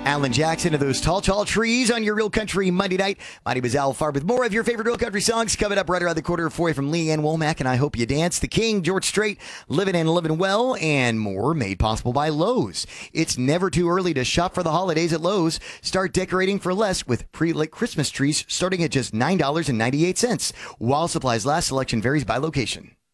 Alan Jackson of those tall, tall trees on your Real Country Monday night. My name is Al Farb with more of your favorite Real Country songs coming up right around the corner for you from Leanne Womack, and I Hope You Dance. The King, George Strait, Living and Living Well, and more made possible by Lowe's. It's never too early to shop for the holidays at Lowe's. Start decorating for less with pre-lit Christmas trees starting at just $9.98. While supplies last, selection varies by location.